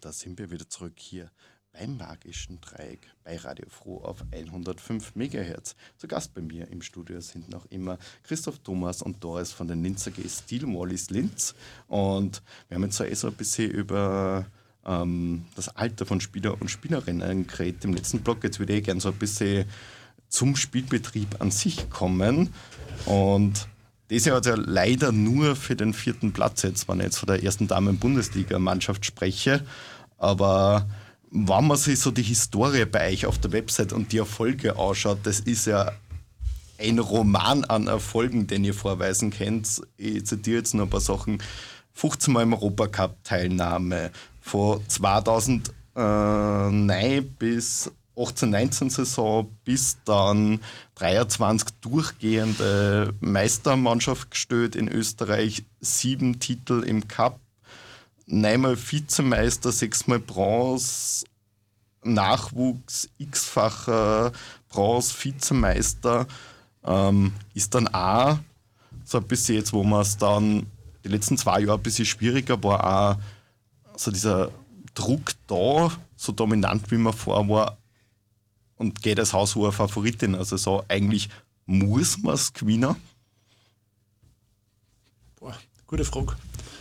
Da sind wir wieder zurück hier beim Magischen Dreieck bei Radio Froh auf 105 MHz. Zu Gast bei mir im Studio sind noch immer Christoph Thomas und Doris von den Linzer G Steel Wallis Linz. Und wir haben jetzt so ein bisschen über das Alter von Spieler und Spielerinnen geredet im letzten Block. Jetzt würde ich gerne so ein bisschen zum Spielbetrieb an sich kommen. Und das hat ja leider nur für den 4. Platz jetzt, wenn ich jetzt von der ersten Damen-Bundesliga-Mannschaft spreche. Aber wenn man sich so die Historie bei euch auf der Website und die Erfolge anschaut, das ist ja ein Roman an Erfolgen, den ihr vorweisen könnt. Ich zitiere jetzt noch ein paar Sachen. 15 Mal im Europacup-Teilnahme, von 2009 bis 18-19 Saison bis dann 23 durchgehende Meistermannschaft gestellt in Österreich, 7 Titel im Cup, 9-mal Vizemeister, 6-mal Bronze, Nachwuchs, x-facher Bronze, Vizemeister, ist dann auch so ein bisschen jetzt, wo man es dann die letzten 2 Jahre ein bisschen schwieriger war, auch so dieser Druck da, so dominant wie man vorher war, und geht das haushohe Favoritin. Also so eigentlich muss man es gewinnen. Gute Frage.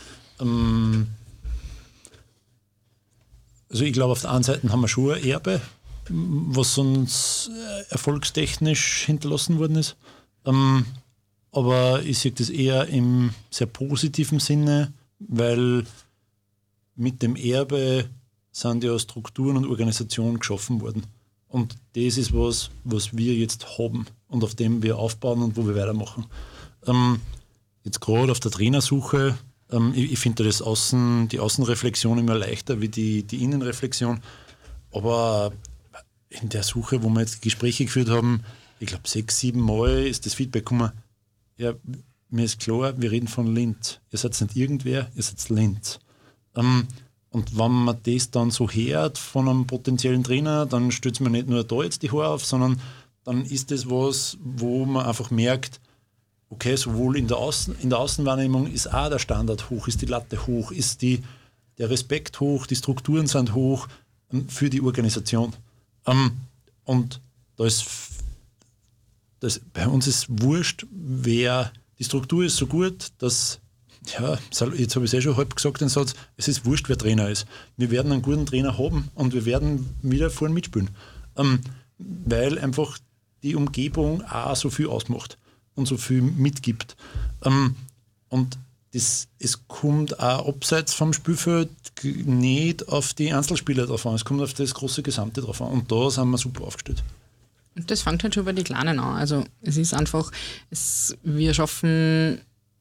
Also ich glaube, auf der einen Seite haben wir schon ein Erbe, was uns erfolgstechnisch hinterlassen worden ist. Aber ich sehe das eher im sehr positiven Sinne, weil mit dem Erbe sind ja Strukturen und Organisationen geschaffen worden. Und das ist was wir jetzt haben und auf dem wir aufbauen und wo wir weitermachen. Jetzt gerade auf der Trainersuche, ich finde die Außenreflexion immer leichter wie die Innenreflexion. Aber in der Suche, wo wir jetzt Gespräche geführt haben, ich glaube 6-7 Mal ist das Feedback gekommen, ja, mir ist klar, wir reden von Linz. Ihr seid nicht irgendwer, ihr seid Linz. Und wenn man das dann so hört von einem potenziellen Trainer, dann stellt man nicht nur da jetzt die Haare auf, sondern dann ist das was, wo man einfach merkt, okay, sowohl in der Außenwahrnehmung ist auch der Standard hoch, ist die Latte hoch, ist der Respekt hoch, die Strukturen sind hoch für die Organisation. Und bei uns ist wurscht, die Struktur ist so gut, dass, ja, jetzt habe ich es schon halb gesagt, den Satz, es ist wurscht, wer Trainer ist. Wir werden einen guten Trainer haben und wir werden wieder vorne mitspielen. Weil einfach die Umgebung auch so viel ausmacht und so viel mitgibt. Und es kommt auch abseits vom Spielfeld nicht auf die Einzelspieler drauf an, es kommt auf das große Gesamte drauf an. Und da sind wir super aufgestellt. Und das fängt halt schon bei den Kleinen an. Also es ist einfach, wir schaffen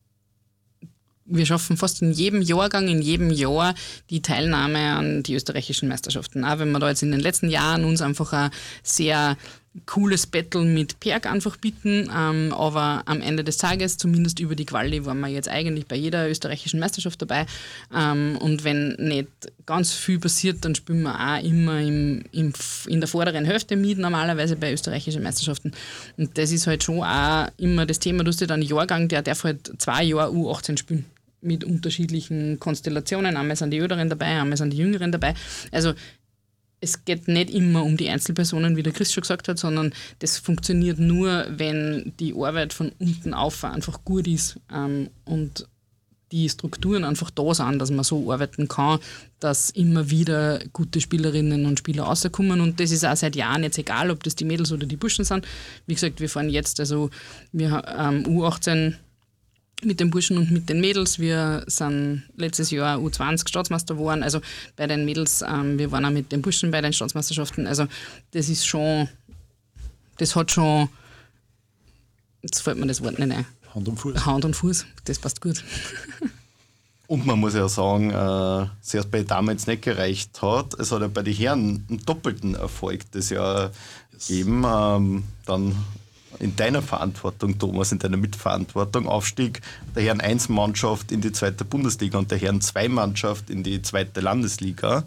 fast in jedem Jahrgang, in jedem Jahr die Teilnahme an die österreichischen Meisterschaften. Auch wenn wir da jetzt in den letzten Jahren uns einfach ein sehr cooles Battle mit Perg einfach bieten, aber am Ende des Tages, zumindest über die Quali, waren wir jetzt eigentlich bei jeder österreichischen Meisterschaft dabei, und wenn nicht ganz viel passiert, dann spielen wir auch immer in der vorderen Hälfte mit, normalerweise bei österreichischen Meisterschaften, und das ist halt schon auch immer das Thema. Du hast ja dann einen Jahrgang, der darf halt 2 Jahre U18 spielen, mit unterschiedlichen Konstellationen, einmal sind die Älteren dabei, einmal sind die Jüngeren dabei, also es geht nicht immer um die Einzelpersonen, wie der Chris schon gesagt hat, sondern das funktioniert nur, wenn die Arbeit von unten auf einfach gut ist, und die Strukturen einfach da sind, dass man so arbeiten kann, dass immer wieder gute Spielerinnen und Spieler rauskommen. Und das ist auch seit Jahren jetzt egal, ob das die Mädels oder die Burschen sind. Wie gesagt, wir fahren jetzt, also wir U18 mit den Burschen und mit den Mädels. Wir sind letztes Jahr U20 Staatsmeister geworden. Also bei den Mädels, wir waren auch mit den Burschen bei den Staatsmeisterschaften. Also das ist schon, das hat schon, jetzt fällt mir das Wort nicht ein. Hand und Fuß. Hand und Fuß, das passt gut. Und man muss ja sagen, sie hat bei den Damen jetzt nicht gereicht hat. Es hat ja bei den Herren einen doppelten Erfolg das Jahr gegeben. Dann in deiner Verantwortung, Thomas, in deiner Mitverantwortung, Aufstieg der Herren 1 Mannschaft in die 2. Bundesliga und der Herren 2 Mannschaft in die 2. Landesliga.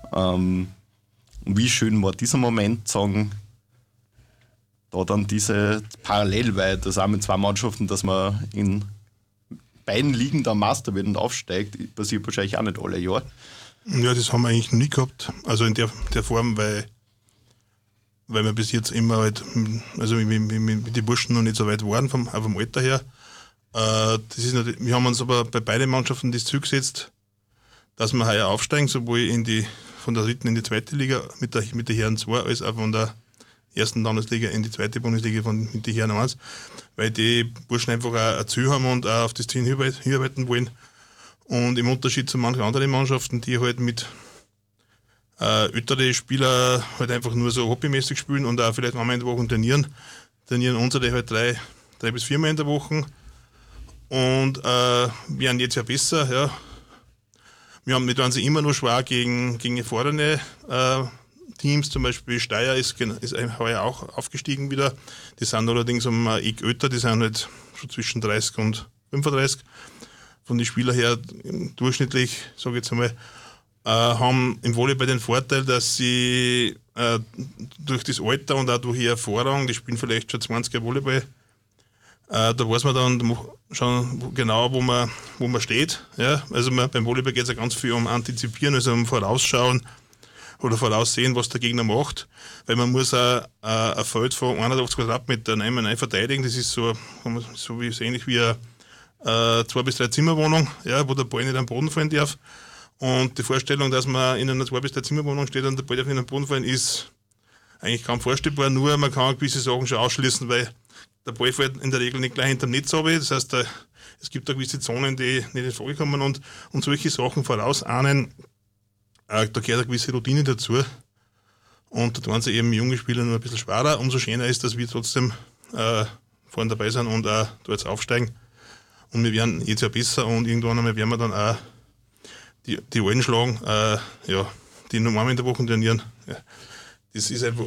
Wie schön war dieser Moment, sagen, da dann diese parallel, weil das auch mit 2 Mannschaften, dass man in beiden Ligen der Master wird und aufsteigt, passiert wahrscheinlich auch nicht alle Jahre. Ja, das haben wir eigentlich noch nie gehabt. Also in der Form, weil wir bis jetzt immer halt, also mit den Burschen noch nicht so weit waren, vom Alter her. Das ist natürlich, wir haben uns aber bei beiden Mannschaften das Ziel gesetzt, dass wir heuer aufsteigen, sowohl von der dritten in die zweite Liga mit der Herren 2, als auch von der ersten Landesliga in die zweite Bundesliga mit den Herren 1, weil die Burschen einfach auch ein Ziel haben und auch auf das Ziel hinarbeiten wollen. Und im Unterschied zu manchen anderen Mannschaften, die halt mit ältere Spieler halt einfach nur so hobbymäßig spielen und auch vielleicht einmal in der Woche trainieren unsere halt drei bis viermal in der Woche und werden jetzt ja besser. Ja. Wir waren sie immer nur schwer gegen erfahrene Teams, zum Beispiel Steyr ist heuer auch aufgestiegen wieder. Die sind allerdings um ein Eck älter, die sind halt schon zwischen 30 und 35. Von den Spielern her durchschnittlich, sage ich jetzt einmal, haben im Volleyball den Vorteil, dass sie durch das Alter und auch durch ihre Erfahrung, die spielen vielleicht schon 20 Jahre Volleyball, da weiß man dann schon genau, wo man steht. Ja? Also beim Volleyball geht es ja ganz viel um Antizipieren, also um Vorausschauen oder voraussehen, was der Gegner macht, weil man muss auch ein Feld von 81 Quadratmetern einmal verteidigen, das ist so ähnlich wie eine 2 bis 3 Zimmerwohnung, ja, wo der Ball nicht am Boden fallen darf. Und die Vorstellung, dass man in einer 2 bis 3 Zimmerwohnung steht und der Ball darf in den Boden fallen, ist eigentlich kaum vorstellbar, nur man kann gewisse Sachen schon ausschließen, weil der Ball fällt in der Regel nicht gleich hinterm Netz runter. Das heißt, es gibt da gewisse Zonen, die nicht in Frage kommen und solche Sachen vorausahnen, da gehört eine gewisse Routine dazu. Und da tun sie eben junge Spieler nur ein bisschen schwerer. Umso schöner ist, dass wir trotzdem vorne dabei sind und auch da jetzt aufsteigen. Und wir werden jetzt ja besser und irgendwann einmal werden wir dann auch die Alten schlagen, die normal in der Woche trainieren. Ja. Das ist einfach,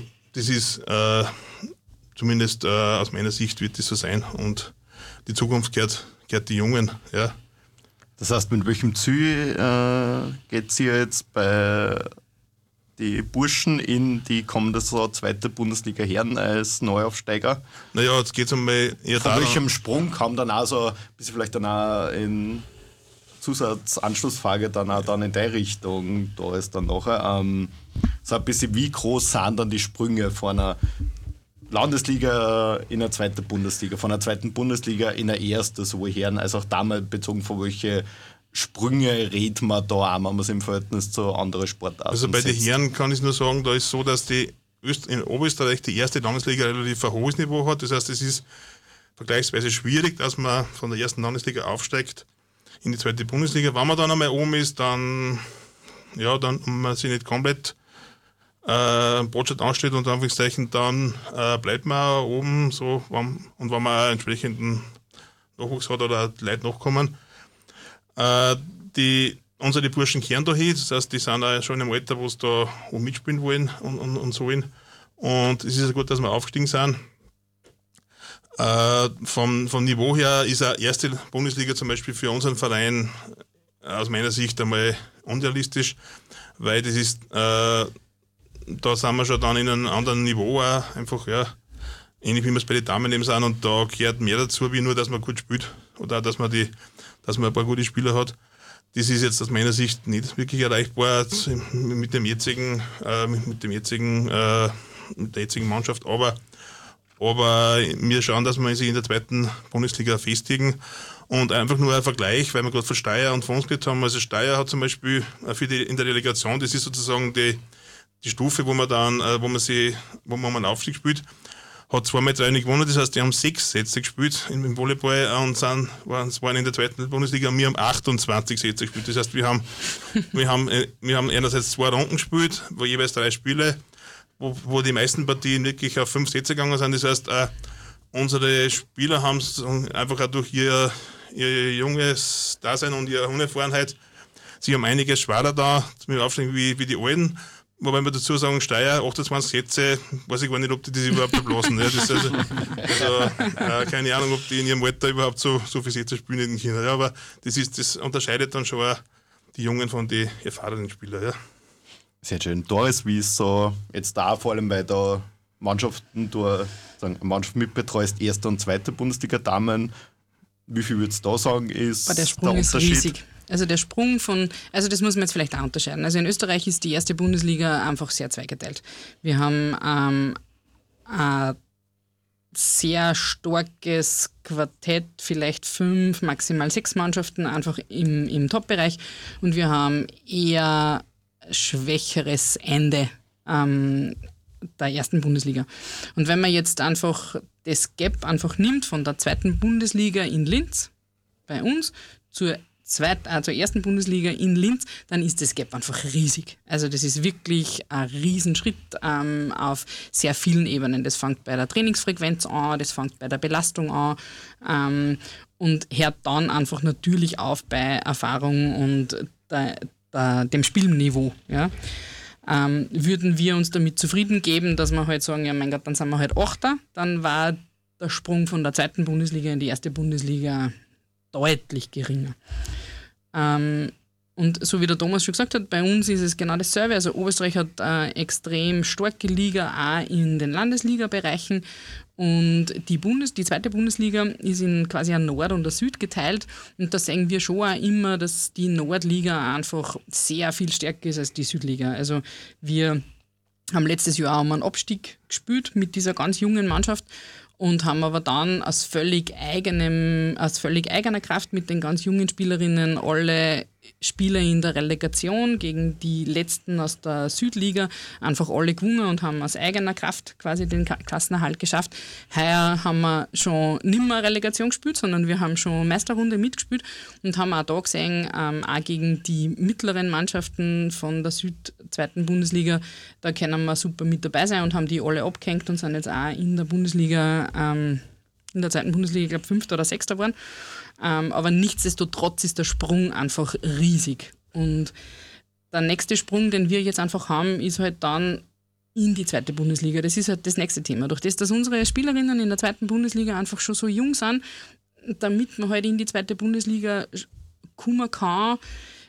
zumindest aus meiner Sicht wird das so sein und die Zukunft gehört die Jungen. Ja. Das heißt, mit welchem Ziel geht es hier jetzt bei die Burschen in die kommende Saison zweite Bundesliga Herren als Neuaufsteiger? Naja, jetzt geht es einmal eher darum. Von welchem Sprung kam dann auch so ein bisschen vielleicht dann auch in Zusatzanschlussfrage dann in der Richtung, da ist dann nachher so ein bisschen, wie groß sind dann die Sprünge von einer Landesliga in eine zweite Bundesliga, von einer zweiten Bundesliga in eine erste, sowohl Herren als auch Damen bezogen, von welche Sprünge redet man da einmal im Verhältnis zu anderen Sportarten? Also bei den Herren kann ich nur sagen, da ist so, dass die in Oberösterreich die erste Landesliga relativ ein hohes Niveau hat. Das heißt, es ist vergleichsweise schwierig, dass man von der ersten Landesliga aufsteigt in die zweite Bundesliga. Wenn man dann einmal oben ist, dann man sich nicht komplett Botschafт ansteht, unter Anführungszeichen, dann bleibt man auch oben so, und wenn man auch entsprechenden Nachwuchs hat oder Leute nachkommen. Unsere Burschen kehren da hin, das heißt, die sind auch schon im Alter, wo sie da oben mitspielen wollen und sollen. Und es ist ja gut, dass wir aufgestiegen sind. Vom Niveau her ist eine erste Bundesliga zum Beispiel für unseren Verein aus meiner Sicht einmal unrealistisch, weil das ist, da sind wir schon dann in einem anderen Niveau auch, einfach, ja, ähnlich wie wir es bei den Damen eben sind, und da gehört mehr dazu, wie nur, dass man gut spielt oder dass man ein paar gute Spieler hat. Das ist jetzt aus meiner Sicht nicht wirklich erreichbar mit der jetzigen Mannschaft, aber wir schauen, dass wir sich in der zweiten Bundesliga festigen und einfach nur ein Vergleich, weil wir gerade von Steyr und von uns geredet haben. Also Steyr hat zum Beispiel in der Relegation, das ist sozusagen die Stufe, wo man einen Aufstieg spielt, hat 2x3 nicht gewonnen, das heißt, die haben 6 Sätze gespielt im Volleyball und waren in der zweiten Bundesliga und wir haben 28 Sätze gespielt. Das heißt, wir haben einerseits 2 Runden gespielt, wo jeweils 3 Spiele, wo die meisten Partien wirklich auf 5 Sätze gegangen sind. Das heißt, unsere Spieler haben es einfach auch durch ihr junges Dasein und ihre Unerfahrenheit, sie haben einiges schwerer da mit Aufsteigen wie die Alten. Wobei wir dazu sagen, Steyr, 28 Sätze, weiß ich gar nicht, ob die das überhaupt verblasen. Ja, das ist also keine Ahnung, ob die in ihrem Alter überhaupt so viele Sätze spielen in China. Ja, aber das unterscheidet dann schon auch die Jungen von den erfahrenen Spielern. Ja. Sehr schön. Doris, wie ist so jetzt da, vor allem, weil da Mannschaften, du eine Mannschaft mitbetreust, erste und zweite Bundesliga Damen, wie viel würdest du da sagen, ist der der Sprung ist Unterschied? riesig. Also der Sprung also das muss man jetzt vielleicht auch unterscheiden. Also in Österreich ist die erste Bundesliga einfach sehr zweigeteilt. Wir haben ein sehr starkes Quartett, vielleicht 5, maximal 6 Mannschaften einfach im Top-Bereich und wir haben eher schwächeres Ende der ersten Bundesliga. Und wenn man jetzt einfach das Gap einfach nimmt von der zweiten Bundesliga in Linz bei uns zur ersten Bundesliga in Linz, dann ist das Gap einfach riesig. Also das ist wirklich ein Riesenschritt auf sehr vielen Ebenen. Das fängt bei der Trainingsfrequenz an, das fängt bei der Belastung an und hört dann einfach natürlich auf bei Erfahrung und dem Spielniveau. Ja. Würden wir uns damit zufrieden geben, dass wir halt sagen, ja mein Gott, dann sind wir halt Achter, dann war der Sprung von der zweiten Bundesliga in die erste Bundesliga deutlich geringer. Und so wie der Thomas schon gesagt hat, bei uns ist es genau dasselbe. Also Oberösterreich hat eine extrem starke Liga auch in den Landesliga-Bereichen und die zweite Bundesliga ist in quasi ein Nord und ein Süd geteilt und da sehen wir schon auch immer, dass die Nordliga einfach sehr viel stärker ist als die Südliga. Also wir haben letztes Jahr auch einen Abstieg gespielt mit dieser ganz jungen Mannschaft und haben aber dann aus völlig eigener Kraft mit den ganz jungen Spielerinnen alle Spieler in der Relegation gegen die letzten aus der Südliga einfach alle gewonnen und haben aus eigener Kraft quasi den Klassenerhalt geschafft. Heuer haben wir schon nicht mehr Relegation gespielt, sondern wir haben schon Meisterrunde mitgespielt und haben auch da gesehen, auch gegen die mittleren Mannschaften von der zweiten Bundesliga, da können wir super mit dabei sein und haben die alle abgehängt und sind jetzt auch in der Bundesliga, in der zweiten Bundesliga, ich glaube 5. oder 6. geworden. Aber nichtsdestotrotz ist der Sprung einfach riesig. Und der nächste Sprung, den wir jetzt einfach haben, ist halt dann in die zweite Bundesliga. Das ist halt das nächste Thema. Durch das, dass unsere Spielerinnen in der zweiten Bundesliga einfach schon so jung sind, damit man halt in die zweite Bundesliga kommen kann,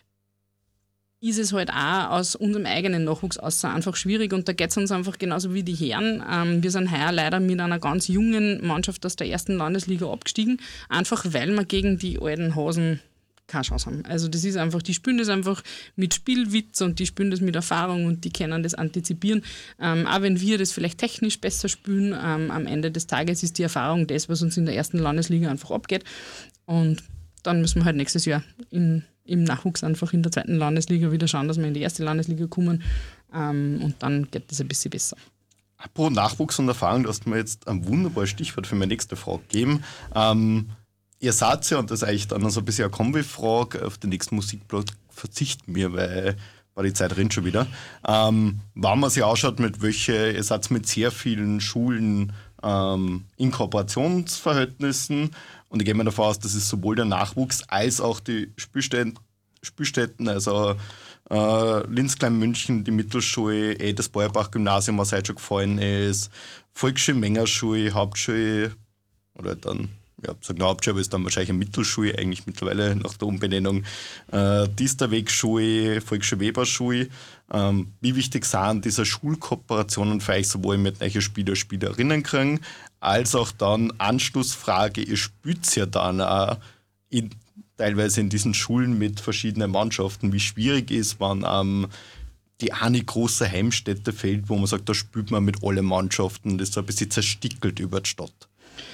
ist es halt auch aus unserem eigenen Nachwuchs einfach schwierig und da geht es uns einfach genauso wie die Herren. Wir sind heuer leider mit einer ganz jungen Mannschaft aus der ersten Landesliga abgestiegen, einfach weil wir gegen die alten Hasen keine Chance haben. Also das ist einfach, die spielen das einfach mit Spielwitz und die spielen das mit Erfahrung und die können das antizipieren. Auch wenn wir das vielleicht technisch besser spielen, am Ende des Tages ist die Erfahrung das, was uns in der ersten Landesliga einfach abgeht und dann müssen wir halt nächstes Jahr im Nachwuchs einfach in der zweiten Landesliga wieder schauen, dass wir in die erste Landesliga kommen und dann geht das ein bisschen besser. Apropos Nachwuchs und Erfahrung, du hast mir jetzt ein wunderbares Stichwort für meine nächste Frage gegeben. Ihr seid ja, und das ist eigentlich dann so ein bisschen eine Kombi-Frage, auf den nächsten Musikblock verzichten wir, weil die Zeit rennt schon wieder. Wenn man sich anschaut, ihr seid mit sehr vielen Schulen in Kooperationsverhältnissen und ich gehe mal davon aus, dass es sowohl der Nachwuchs als auch die Spielstätten, also Linz Kleinmünchen, die Mittelschule, das Beuerbach-Gymnasium, was heute schon gefallen ist, Volksschule, Mengerschule, Hauptschule oder dann, ja, sagen Hauptschule, aber ist dann wahrscheinlich eine Mittelschule, eigentlich mittlerweile nach der Umbenennung, Diesterwegschule, Volksschule Weberschule. Wie wichtig sind diese Schulkooperationen für euch, sowohl mit euren Spieler, Spielerinnen kriegen, als auch dann Anschlussfrage, ihr spielt ja dann auch teilweise in diesen Schulen mit verschiedenen Mannschaften, wie schwierig ist, wenn die eine große Heimstätte fällt, wo man sagt, da spielt man mit allen Mannschaften, das ist so ein bisschen zerstickelt über die Stadt.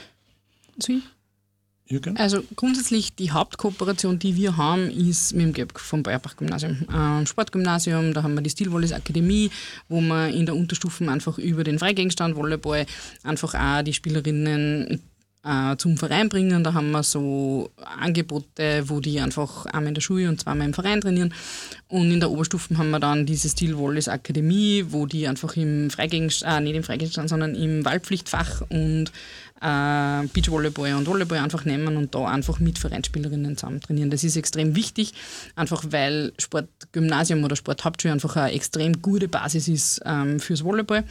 Also grundsätzlich die Hauptkooperation, die wir haben, ist mit dem GEB vom Beuerbach-Gymnasium. Sportgymnasium, da haben wir die Stilvolleys Akademie, wo wir in der Unterstufen einfach über den Freigegenstand Volleyball einfach auch die Spielerinnen zum Verein bringen. Da haben wir so Angebote, wo die einfach einmal in der Schule und zweimal im Verein trainieren. Und in der Oberstufen haben wir dann diese Stilvolleys Akademie, wo die einfach im Freigegenstand, nicht im Freigegenstand, sondern im Wahlpflichtfach und Beachvolleyball und Volleyball einfach nehmen und da einfach mit Vereinsspielerinnen zusammen trainieren. Das ist extrem wichtig, einfach weil Sportgymnasium oder Sporthauptschule einfach eine extrem gute Basis ist fürs Volleyball.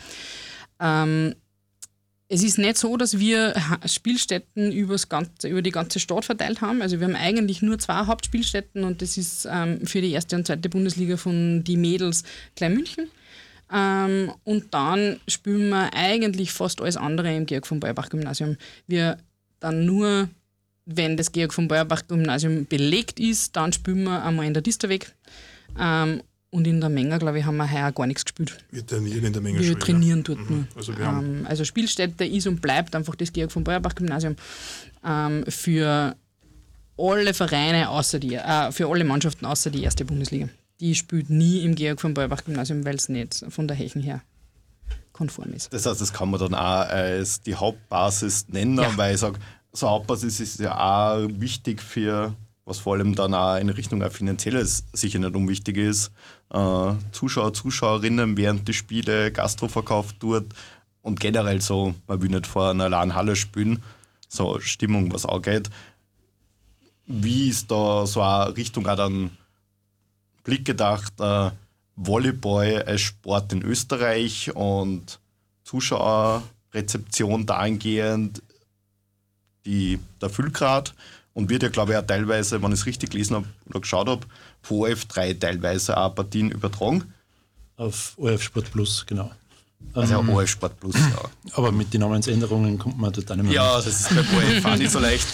Es ist nicht so, dass wir Spielstätten über die ganze Stadt verteilt haben. Also wir haben eigentlich nur 2 Hauptspielstätten und das ist für die erste und zweite Bundesliga von die Mädels Kleinmünchen. Und dann spielen wir eigentlich fast alles andere im Georg vom Beuerbach-Gymnasium. Wir dann nur wenn das Georg von Beuerbach-Gymnasium belegt ist, dann spielen wir einmal in der Disterweg. Und in der Menge, glaube ich, haben wir heuer gar nichts gespielt. Wir trainieren in der Menge Wir schon. trainieren dort nur. Also Spielstätte ist und bleibt einfach das Georg von Beuerbach-Gymnasium für alle Vereine für alle Mannschaften außer die erste Bundesliga. Die spielt nie im Georg von Beuerbach-Gymnasium, weil es nicht von der Hechen her konform ist. Das heißt, das kann man dann auch als die Hauptbasis nennen, weil ich sage, so Hauptbasis ist ja auch wichtig für, was vor allem dann auch in Richtung Finanzielles sicher nicht unwichtig ist. Zuschauer, Zuschauerinnen während der Spiele, Gastroverkauf dort und generell so, man will nicht vor einer leeren Halle spielen, so Stimmung, was auch geht. Wie ist da so eine Richtung auch dann Blick gedacht, Volleyball als Sport in Österreich und Zuschauerrezeption dahingehend, der Füllgrad und wird ja, glaube ich, auch teilweise, wenn ich es richtig gelesen habe oder geschaut habe, von OF3 teilweise auch Partien übertragen. Auf ORF Sport Plus, genau. Also ORF Sport Plus, ja. Aber mit den Namensänderungen kommt man total nicht mehr. Ja, das ist beim ORF auch nicht so leicht.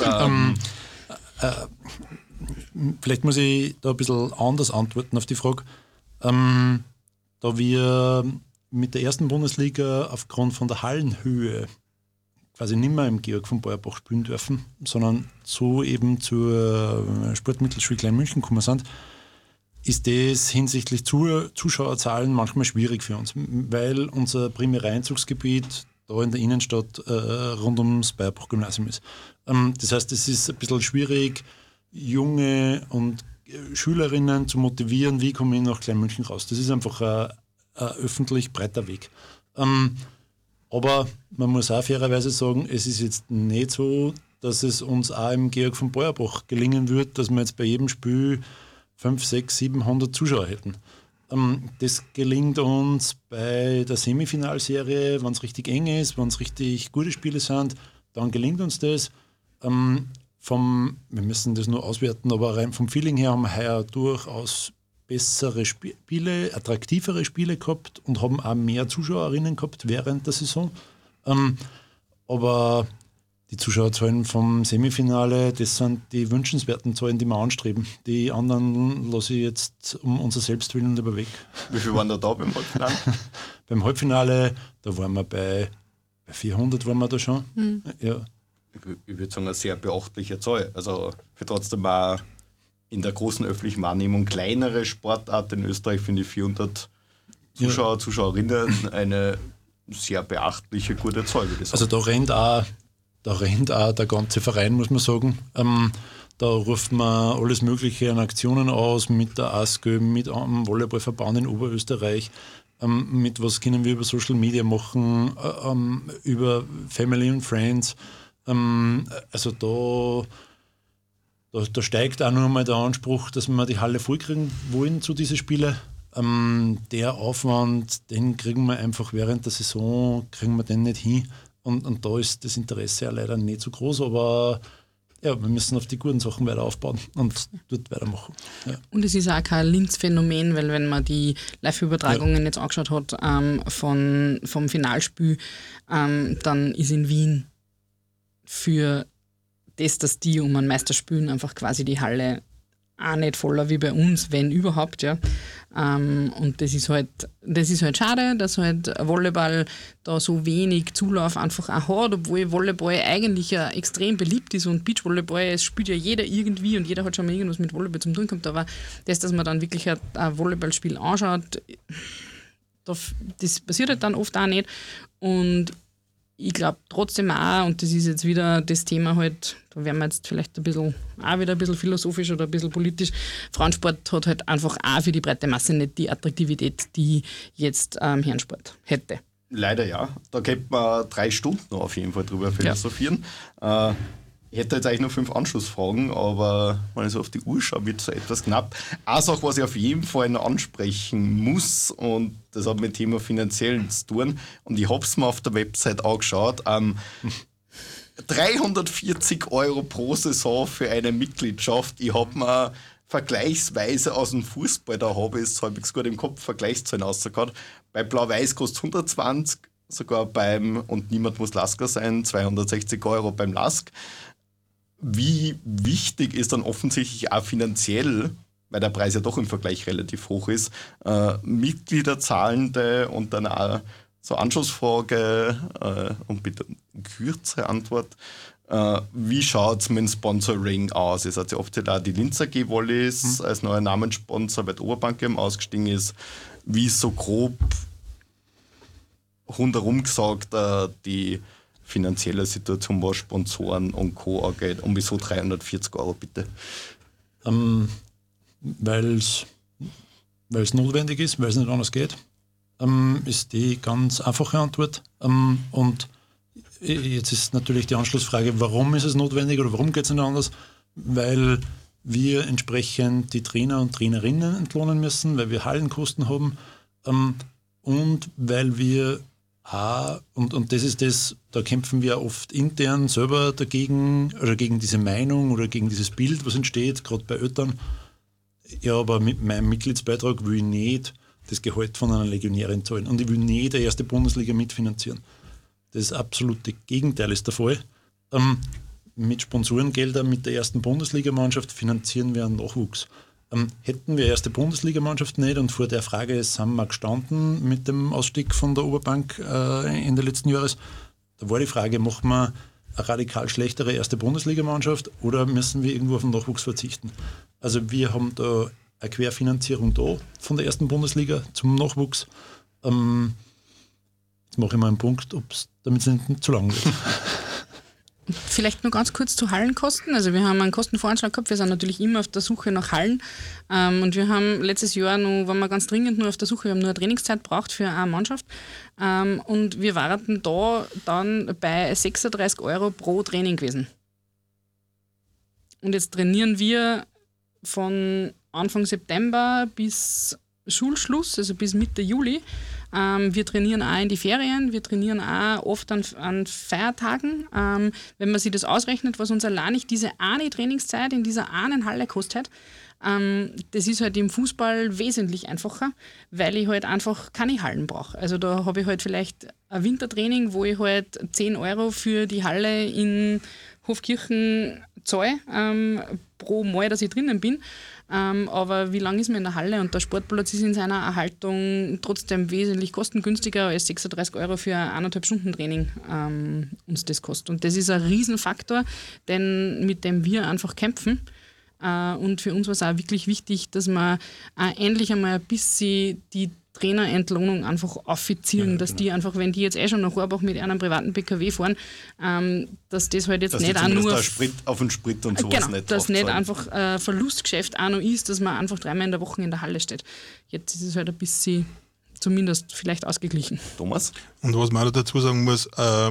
Vielleicht muss ich da ein bisschen anders antworten auf die Frage. Da wir mit der ersten Bundesliga aufgrund von der Hallenhöhe quasi nicht mehr im Georg von Beuerbach spielen dürfen, sondern so eben zur Sportmittelschule Kleinmünchen gekommen sind, ist das hinsichtlich Zuschauerzahlen manchmal schwierig für uns, weil unser primäres Einzugsgebiet da in der Innenstadt rund ums Beuerbach-Gymnasium ist. Das heißt, es ist ein bisschen schwierig, junge und Schülerinnen zu motivieren, wie komme ich nach Kleinmünchen raus. Das ist einfach ein öffentlich breiter Weg. Aber man muss auch fairerweise sagen, es ist jetzt nicht so, dass es uns auch im Georg von Beuerbach gelingen wird, dass wir jetzt bei jedem Spiel 500, 600, 700 Zuschauer hätten. Das gelingt uns bei der Semifinalserie, wenn es richtig eng ist, wenn es richtig gute Spiele sind, dann gelingt uns das. Wir müssen das nur auswerten, aber rein vom Feeling her haben wir heuer durchaus bessere Spiele, attraktivere Spiele gehabt und haben auch mehr Zuschauerinnen gehabt während der Saison. Aber die Zuschauerzahlen vom Semifinale, das sind die wünschenswerten Zahlen, die wir anstreben. Die anderen lasse ich jetzt um unser Selbstwillen lieber weg. Wie viel waren da beim Halbfinale? Beim Halbfinale, da waren wir bei 400 waren wir da schon. Ja. Ich würde sagen, eine sehr beachtliche Zahl. Also für trotzdem auch in der großen öffentlichen Wahrnehmung kleinere Sportart in Österreich finde ich 400 Zuschauer, Zuschauerinnen eine sehr beachtliche, gute Zahl, würde ich sagen. Also da rennt auch der ganze Verein, muss man sagen. Da ruft man alles Mögliche an Aktionen aus mit der ASGÖ, mit dem Volleyballverband in Oberösterreich, mit was können wir über Social Media machen, über Family and Friends. Also da steigt auch noch einmal der Anspruch, dass wir die Halle vollkriegen wollen zu diesen Spielen. Der Aufwand, den kriegen wir einfach während der Saison, kriegen wir den nicht hin. Und da ist das Interesse ja leider nicht so groß, aber ja, wir müssen auf die guten Sachen weiter aufbauen und dort weitermachen. Ja. Und es ist auch kein Linz-Phänomen, weil wenn man die Live-Übertragungen jetzt angeschaut hat vom Finalspiel, dann ist in Wien für das, dass die um einen Meister spielen, einfach quasi die Halle auch nicht voller wie bei uns, wenn überhaupt, ja. Und das ist halt schade, dass halt Volleyball da so wenig Zulauf einfach auch hat, obwohl Volleyball eigentlich ja extrem beliebt ist und Beachvolleyball, es spielt ja jeder irgendwie und jeder hat schon mal irgendwas mit Volleyball zum tun gehabt, aber das, dass man dann wirklich ein Volleyballspiel anschaut, das passiert halt dann oft auch nicht. Und ich glaube trotzdem auch, und das ist jetzt wieder das Thema halt, da werden wir jetzt vielleicht wieder ein bisschen philosophisch oder ein bisschen politisch, Frauensport hat halt einfach auch für die breite Masse nicht die Attraktivität, die jetzt Herrensport hätte. Leider ja. Da könnte man 3 Stunden noch auf jeden Fall drüber philosophieren. Ja. Ich hätte jetzt eigentlich noch 5 Anschlussfragen, aber wenn ich so auf die Uhr schaue, wird es so etwas knapp. Eine Sache, was ich auf jeden Fall noch ansprechen muss, und das hat mit dem Thema Finanziellen zu tun, und ich habe es mir auf der Website angeschaut, 340 € pro Saison für eine Mitgliedschaft. Ich habe mir vergleichsweise aus dem Fußball, da habe ich es halbwegs gut im Kopf, Vergleichszahlen rausgehauen. Bei Blau-Weiß kostet 120, sogar und niemand muss Lasker sein, 260 € beim Lask. wie wichtig ist dann offensichtlich auch finanziell, weil der Preis ja doch im Vergleich relativ hoch ist, Mitgliederzahlende und dann auch so Anschlussfrage und bitte kürzere Antwort. Wie schaut es mit dem Sponsoring aus? Es hat ja oft auch die Linz AG Wallis als neuer Namenssponsor, weil die Oberbank eben ausgestiegen ist. Wie ist so grob rundherum gesagt die finanzielle Situation, was Sponsoren und Co. angeht? Und wieso 340 € bitte? Weil es notwendig ist, weil es nicht anders geht, ist die ganz einfache Antwort. Und jetzt ist natürlich die Anschlussfrage, warum ist es notwendig oder warum geht es nicht anders? Weil wir entsprechend die Trainer und Trainerinnen entlohnen müssen, weil wir Hallenkosten haben und weil wir und das ist das, da kämpfen wir oft intern selber dagegen oder gegen diese Meinung oder gegen dieses Bild, was entsteht, gerade bei Eltern. Ja, aber mit meinem Mitgliedsbeitrag will ich nicht das Gehalt von einer Legionärin zahlen und ich will nicht die erste Bundesliga mitfinanzieren. Das absolute Gegenteil ist der Fall. Mit Sponsorengeldern mit der ersten Bundesligamannschaft finanzieren wir einen Nachwuchs. Hätten wir erste Bundesligamannschaft nicht und vor der Frage sind wir gestanden mit dem Ausstieg von der Oberbank Ende letzten Jahres, da war die Frage, machen wir eine radikal schlechtere erste Bundesligamannschaft oder müssen wir irgendwo auf den Nachwuchs verzichten? Also wir haben da eine Querfinanzierung da von der ersten Bundesliga zum Nachwuchs. Jetzt mache ich mal einen Punkt, damit es nicht zu lang wird. Vielleicht nur ganz kurz zu Hallenkosten. Also wir haben einen Kostenvoranschlag gehabt, wir sind natürlich immer auf der Suche nach Hallen und wir haben letztes Jahr noch, waren wir ganz dringend nur auf der Suche, wir haben nur eine Trainingszeit gebraucht für eine Mannschaft und wir waren da dann bei 36 € pro Training gewesen. Und jetzt trainieren wir von Anfang September bis Schulschluss, also bis Mitte Juli. Wir trainieren auch in die Ferien, wir trainieren auch oft an Feiertagen. Wenn man sich das ausrechnet, was uns allein nicht diese eine Trainingszeit in dieser einen Halle kostet, das ist halt im Fußball wesentlich einfacher, weil ich halt einfach keine Hallen brauche. Also da habe ich halt vielleicht ein Wintertraining, wo ich halt 10 € für die Halle in Hofkirchen zahle, pro Mal, dass ich drinnen bin. Aber wie lange ist man in der Halle? Und der Sportplatz ist in seiner Erhaltung trotzdem wesentlich kostengünstiger als 36 € für ein 1,5 Stunden Training uns das kostet. Und das ist ein Riesenfaktor, mit dem wir einfach kämpfen. Und für uns war es auch wirklich wichtig, dass wir endlich einmal ein bisschen die Trainerentlohnung einfach offizieren, dass die einfach, wenn die jetzt schon nach Rohrbach mit einem privaten PKW fahren, dass das halt jetzt dass nicht auch nur auf den Sprit und sowas nicht dass nicht einfach ein Verlustgeschäft auch noch ist, dass man einfach 3-mal in der Woche in der Halle steht. Jetzt ist es halt ein bisschen zumindest vielleicht ausgeglichen. Thomas? Und was man auch dazu sagen muss,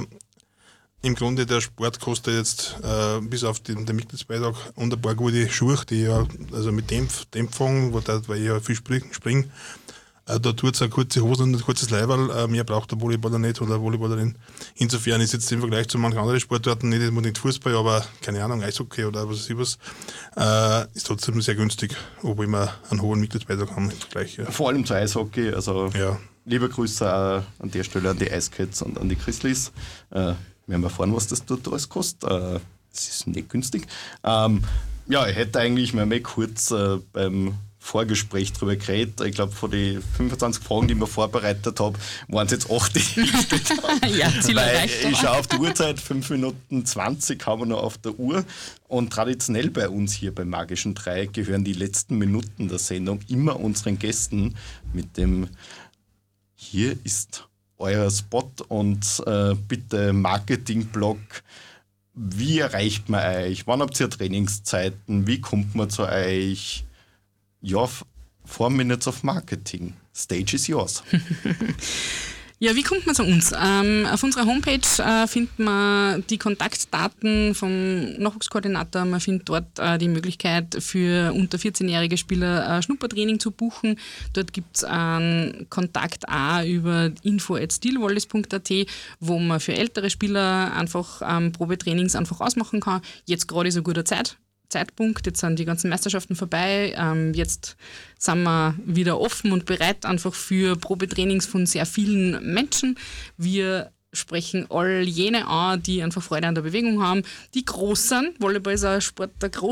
im Grunde der Sport kostet jetzt bis auf den Mitgliedsbeitrag und ein paar gute Schuhe, die ja also mit Dämpfung, weil ich ja viel springe, da tut es eine kurze Hose und ein kurzes Leiberl, mehr braucht der Volleyballer nicht oder Volleyballerin. Insofern ist jetzt im Vergleich zu manchen anderen Sportarten nicht unbedingt Fußball, aber keine Ahnung, Eishockey oder was weiß ich was, ist trotzdem sehr günstig, obwohl wir einen hohen Mitgliedsbeitrag haben im Vergleich. Ja. Vor allem zu Eishockey, also ja. Liebe Grüße auch an der Stelle an die Eiskids und an die Chrisleys. Wir haben erfahren, was das dort alles kostet. Das ist nicht günstig. Ja, ich hätte eigentlich mal kurz beim Vorgespräch darüber geredet. Ich glaube, von den 25 Fragen, die ich mir vorbereitet habe, waren es jetzt 8, die ich gestellt habe. Ja, weil ich schaue auf die Uhrzeit, 5 Minuten 20 haben wir noch auf der Uhr. Und traditionell bei uns hier beim Magischen Dreieck gehören die letzten Minuten der Sendung immer unseren Gästen mit dem hier ist euer Spot und bitte Marketing-Blog. Wie erreicht man euch? Wann habt ihr Trainingszeiten? Wie kommt man zu euch? Ja, 4 Minutes of Marketing. Stage is yours. Ja, wie kommt man zu uns? Auf unserer Homepage findet man die Kontaktdaten vom Nachwuchskoordinator. Man findet dort die Möglichkeit für unter 14-jährige Spieler Schnuppertraining zu buchen. Dort gibt es einen Kontakt auch über info@steelwallis.at, wo man für ältere Spieler einfach Probetrainings einfach ausmachen kann. Jetzt gerade ist ein guter Zeitpunkt, jetzt sind die ganzen Meisterschaften vorbei, jetzt sind wir wieder offen und bereit einfach für Probetrainings von sehr vielen Menschen. Wir sprechen all jene an, die einfach Freude an der Bewegung haben. Die Großen, Volleyball ist ein Sport der Großen,